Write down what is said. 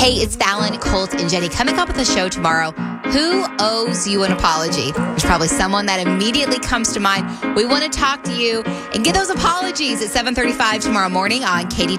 Hey, it's Fallon, Colt, and Jenny coming up with a show tomorrow. Who owes you an apology? There's probably someone that immediately comes to mind. We want to talk to you and get those apologies at 7:35 tomorrow morning on Katie.